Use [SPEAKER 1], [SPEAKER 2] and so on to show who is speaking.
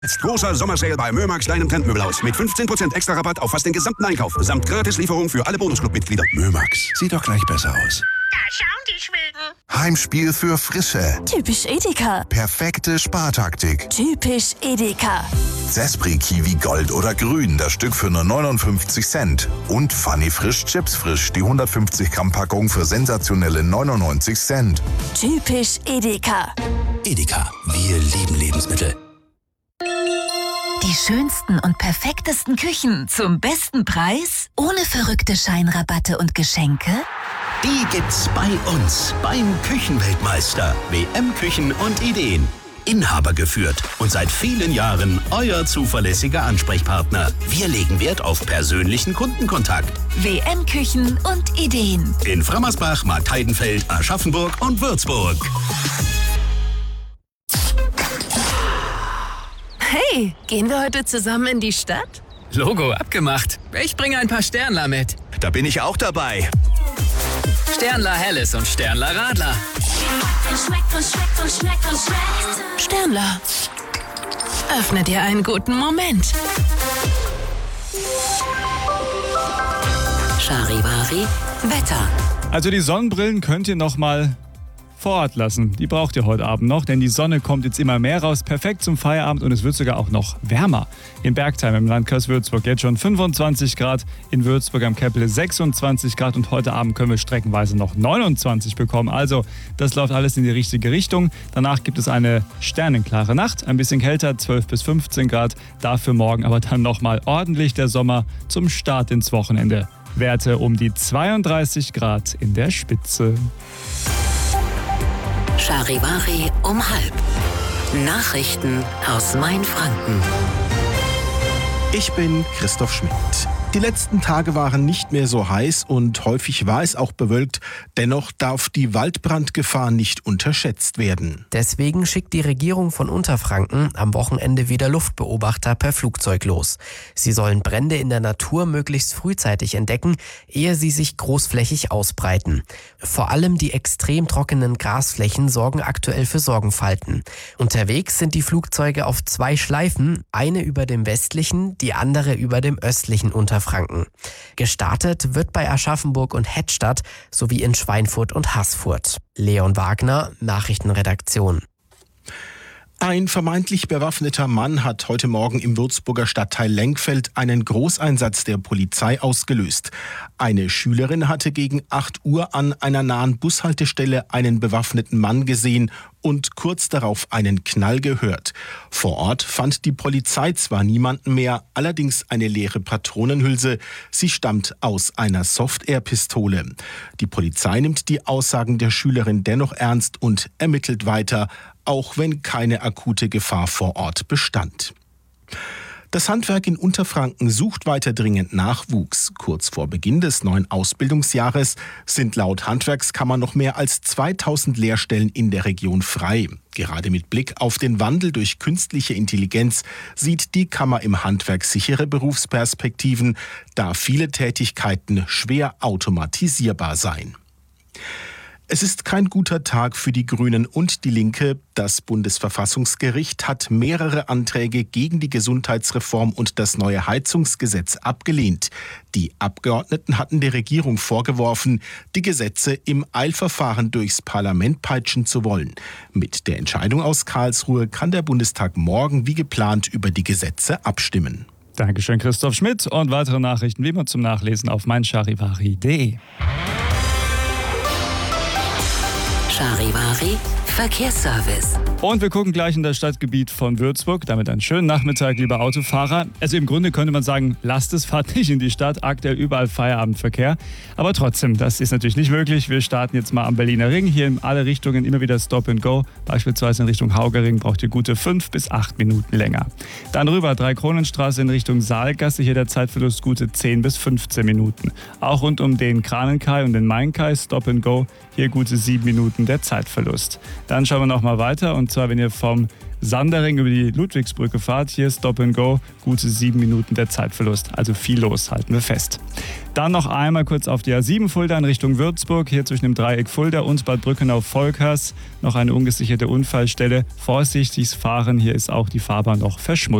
[SPEAKER 1] Jetzt großer Sommersale bei Mömax kleinem Trendmöbelhaus mit 15% extra Rabatt auf fast den gesamten Einkauf samt Gratislieferung für alle Bonusclub-Mitglieder.
[SPEAKER 2] Mömax, sieht doch gleich besser aus.
[SPEAKER 3] Da schauen die Schweden.
[SPEAKER 2] Heimspiel für Frische.
[SPEAKER 4] Typisch Edeka.
[SPEAKER 2] Perfekte Spartaktik.
[SPEAKER 4] Typisch Edeka.
[SPEAKER 2] Zespri Kiwi Gold oder Grün, das Stück für nur 59 Cent. Und Funny Frisch Chips Frisch, die 150 Gramm Packung für sensationelle 99 Cent.
[SPEAKER 4] Typisch Edeka.
[SPEAKER 5] Edeka, wir lieben Lebensmittel.
[SPEAKER 6] Die schönsten und perfektesten Küchen zum besten Preis? Ohne verrückte Scheinrabatte und Geschenke?
[SPEAKER 5] Die gibt's bei uns, beim Küchenweltmeister. WM Küchen und Ideen. Inhaber geführt und seit vielen Jahren euer zuverlässiger Ansprechpartner. Wir legen Wert auf persönlichen Kundenkontakt.
[SPEAKER 6] WM Küchen und Ideen.
[SPEAKER 5] In Frammersbach, Marktheidenfeld, Aschaffenburg und Würzburg.
[SPEAKER 7] Hey, gehen wir heute zusammen in die Stadt?
[SPEAKER 8] Logo abgemacht. Ich bringe ein paar Sternler mit.
[SPEAKER 5] Da bin ich auch dabei.
[SPEAKER 8] Sternler Helles und Sternler Radler.
[SPEAKER 7] Sternler. Öffne dir einen guten Moment.
[SPEAKER 6] Charivari Wetter.
[SPEAKER 9] Also die Sonnenbrillen könnt ihr noch mal vor Ort lassen. Die braucht ihr heute Abend noch, denn die Sonne kommt jetzt immer mehr raus. Perfekt zum Feierabend und es wird sogar auch noch wärmer. In Bergheim im Landkreis Würzburg jetzt schon 25 Grad, in Würzburg am Keppel 26 Grad und heute Abend können wir streckenweise noch 29 bekommen. Also das läuft alles in die richtige Richtung. Danach gibt es eine sternenklare Nacht, ein bisschen kälter, 12 bis 15 Grad. Dafür morgen aber dann nochmal ordentlich der Sommer zum Start ins Wochenende. Werte um die 32 Grad in der Spitze.
[SPEAKER 6] Charivari um 12:30. Nachrichten aus Mainfranken.
[SPEAKER 10] Ich bin Christoph Schmidt. Die letzten Tage waren nicht mehr so heiß und häufig war es auch bewölkt. Dennoch darf die Waldbrandgefahr nicht unterschätzt werden.
[SPEAKER 11] Deswegen schickt die Regierung von Unterfranken am Wochenende wieder Luftbeobachter per Flugzeug los. Sie sollen Brände in der Natur möglichst frühzeitig entdecken, ehe sie sich großflächig ausbreiten. Vor allem die extrem trockenen Grasflächen sorgen aktuell für Sorgenfalten. Unterwegs sind die Flugzeuge auf 2 Schleifen, eine über dem westlichen, die andere über dem östlichen Unterfranken. Gestartet wird bei Aschaffenburg und Hettstadt sowie in Schweinfurt und Haßfurt. Leon Wagner, Nachrichtenredaktion.
[SPEAKER 10] Ein vermeintlich bewaffneter Mann hat heute Morgen im Würzburger Stadtteil Lenkfeld einen Großeinsatz der Polizei ausgelöst. Eine Schülerin hatte gegen 8 Uhr an einer nahen Bushaltestelle einen bewaffneten Mann gesehen und kurz darauf einen Knall gehört. Vor Ort fand die Polizei zwar niemanden mehr, allerdings eine leere Patronenhülse. Sie stammt aus einer Soft-Air-Pistole. Die Polizei nimmt die Aussagen der Schülerin dennoch ernst und ermittelt weiter, auch wenn keine akute Gefahr vor Ort bestand. Das Handwerk in Unterfranken sucht weiter dringend Nachwuchs. Kurz vor Beginn des neuen Ausbildungsjahres sind laut Handwerkskammer noch mehr als 2000 Lehrstellen in der Region frei. Gerade mit Blick auf den Wandel durch künstliche Intelligenz sieht die Kammer im Handwerk sichere Berufsperspektiven, da viele Tätigkeiten schwer automatisierbar seien. Es ist kein guter Tag für die Grünen und die Linke. Das Bundesverfassungsgericht hat mehrere Anträge gegen die Gesundheitsreform und das neue Heizungsgesetz abgelehnt. Die Abgeordneten hatten der Regierung vorgeworfen, die Gesetze im Eilverfahren durchs Parlament peitschen zu wollen. Mit der Entscheidung aus Karlsruhe kann der Bundestag morgen wie geplant über die Gesetze abstimmen.
[SPEAKER 9] Dankeschön, Christoph Schmidt. Und weitere Nachrichten wie immer zum Nachlesen auf meincharivari.de.
[SPEAKER 6] Charivari Verkehrsservice.
[SPEAKER 9] Und wir gucken gleich in das Stadtgebiet von Würzburg. Damit einen schönen Nachmittag, liebe Autofahrer. Also im Grunde könnte man sagen, lasst es, fahrt nicht in die Stadt. Aktuell überall Feierabendverkehr. Aber trotzdem, das ist natürlich nicht möglich. Wir starten jetzt mal am Berliner Ring. Hier in alle Richtungen immer wieder Stop and Go. Beispielsweise in Richtung Haugering braucht ihr gute 5 bis 8 Minuten länger. Dann rüber Dreikronenstraße in Richtung Saalgasse. Hier der Zeitverlust gute 10 bis 15 Minuten. Auch rund um den Kranenkai und den Mainkai Stop and Go. Hier gute 7 Minuten der Zeitverlust. Dann schauen wir noch mal weiter und zwar, wenn ihr vom Sandering über die Ludwigsbrücke fahrt, hier Stop and Go, gute 7 Minuten der Zeitverlust. Also viel los, halten wir fest. Dann noch einmal kurz auf die A7 Fulda in Richtung Würzburg, hier zwischen dem Dreieck Fulda und Bad Brückenau-Volkers. Noch eine ungesicherte Unfallstelle. Vorsichtiges Fahren, hier ist auch die Fahrbahn noch verschmutzt.